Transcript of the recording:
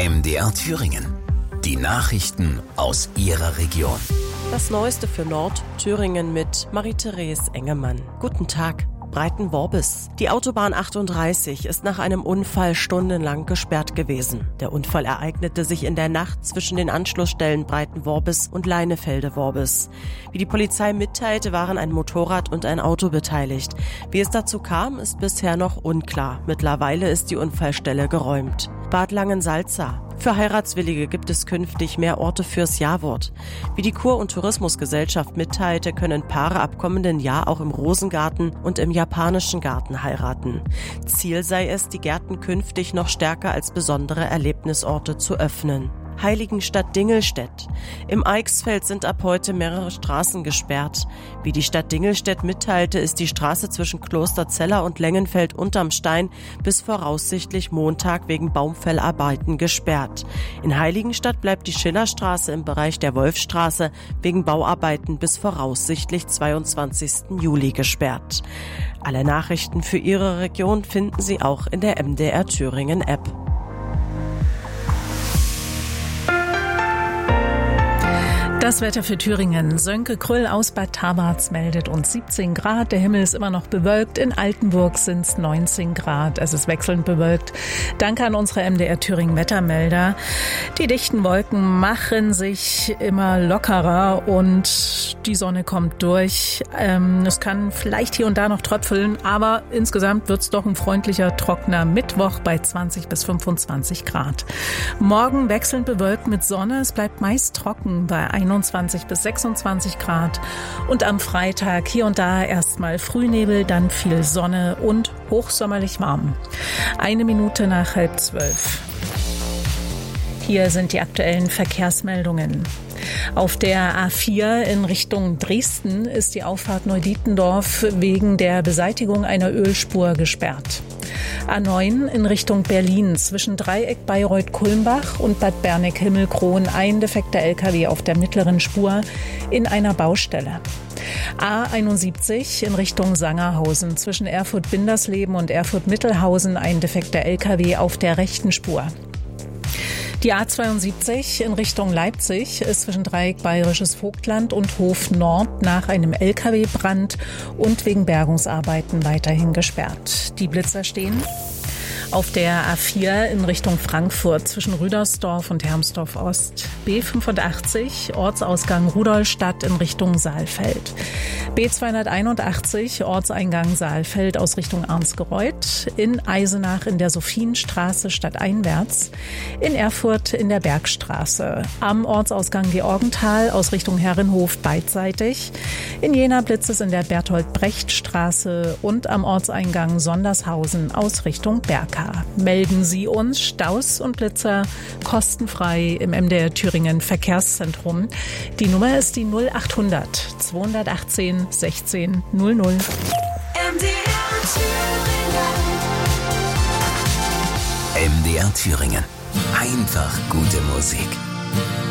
MDR Thüringen. Die Nachrichten aus Ihrer Region. Das Neueste für Nordthüringen mit Marie-Therese Engemann. Guten Tag. Breitenworbis. Die Autobahn 38 ist nach einem Unfall stundenlang gesperrt gewesen. Der Unfall ereignete sich in der Nacht zwischen den Anschlussstellen Breitenworbis und Leinefelde-Worbis. Wie die Polizei mitteilte, waren ein Motorrad und ein Auto beteiligt. Wie es dazu kam, ist bisher noch unklar. Mittlerweile ist die Unfallstelle geräumt. Bad Langensalza. Für Heiratswillige gibt es künftig mehr Orte fürs Jawort. Wie die Kur- und Tourismusgesellschaft mitteilte, können Paare ab kommenden Jahr auch im Rosengarten und im japanischen Garten heiraten. Ziel sei es, die Gärten künftig noch stärker als besondere Erlebnisorte zu öffnen. Heiligenstadt Dingelstedt. Im Eichsfeld sind ab heute mehrere Straßen gesperrt. Wie die Stadt Dingelstedt mitteilte, ist die Straße zwischen Klosterzeller und Lengenfeld unterm Stein bis voraussichtlich Montag wegen Baumfellarbeiten gesperrt. In Heiligenstadt bleibt die Schillerstraße im Bereich der Wolfstraße wegen Bauarbeiten bis voraussichtlich 22. Juli gesperrt. Alle Nachrichten für Ihre Region finden Sie auch in der MDR Thüringen App. Das Wetter für Thüringen. Sönke Krüll aus Bad Tabarz meldet uns 17 Grad. Der Himmel ist immer noch bewölkt. In Altenburg sind es 19 Grad. Es ist wechselnd bewölkt. Danke an unsere MDR Thüringen Wettermelder. Die dichten Wolken machen sich immer lockerer und die Sonne kommt durch. Es kann vielleicht hier und da noch tröpfeln, aber insgesamt wird es doch ein freundlicher, trockener Mittwoch bei 20 bis 25 Grad. Morgen wechselnd bewölkt mit Sonne. Es bleibt meist trocken bei 21 bis 26 Grad und am Freitag hier und da erstmal Frühnebel, dann viel Sonne und hochsommerlich warm. 1 Minute nach 11:30. Hier sind die aktuellen Verkehrsmeldungen. Auf der A4 in Richtung Dresden ist die Auffahrt Neudietendorf wegen der Beseitigung einer Ölspur gesperrt. A9 in Richtung Berlin zwischen Dreieck Bayreuth-Kulmbach und Bad Berneck-Himmelkron ein defekter LKW auf der mittleren Spur in einer Baustelle. A71 in Richtung Sangerhausen zwischen Erfurt-Bindersleben und Erfurt-Mittelhausen ein defekter LKW auf der rechten Spur. Die A72 in Richtung Leipzig ist zwischen Dreieck Bayerisches Vogtland und Hof Nord nach einem LKW-Brand und wegen Bergungsarbeiten weiterhin gesperrt. Die Blitzer stehen auf der A4 in Richtung Frankfurt zwischen Rüdersdorf und Hermsdorf Ost. B85 Ortsausgang Rudolstadt in Richtung Saalfeld. B281 Ortseingang Saalfeld aus Richtung Arnsgereuth. In Eisenach in der Sophienstraße stadteinwärts. In Erfurt in der Bergstraße. Am Ortsausgang Georgenthal aus Richtung Herrenhof beidseitig. In Jena blitzt es in der Berthold-Brecht-Straße und am Ortseingang Sondershausen aus Richtung Berghain. Melden Sie uns Staus und Blitzer kostenfrei im MDR Thüringen Verkehrszentrum. Die Nummer ist die 0800 218 16 00. MDR Thüringen. Einfach gute Musik.